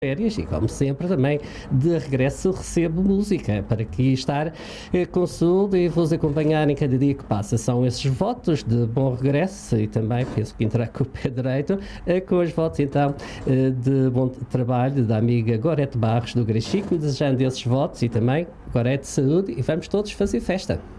férias e, como sempre, também de regresso recebo música para aqui estar consulto e vos acompanhar em cada dia que passa. São esses votos de bom regresso e também penso que entrar com o pé direito com os votos então de bom trabalho da amiga Gorete Barros do Grechico, desejando esses votos e também Gorete saúde e vamos todos fazer festa.